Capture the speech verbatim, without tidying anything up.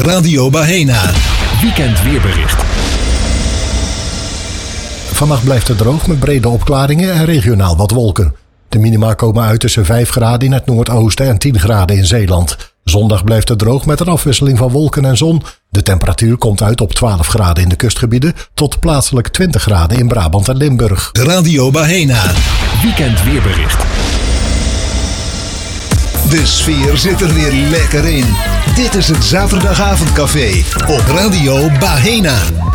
Radio Bahena. Weekend weerbericht. Vannacht blijft het droog met brede opklaringen en regionaal wat wolken. De minima komen uit tussen vijf graden in het noordoosten en tien graden in Zeeland. Zondag blijft het droog met een afwisseling van wolken en zon. De temperatuur komt uit op twaalf graden in de kustgebieden tot plaatselijk twintig graden in Brabant en Limburg. Radio Bahena. Weekend weerbericht. De sfeer zit er weer lekker in. Dit is het Zaterdagavondcafé op Radio Bahena.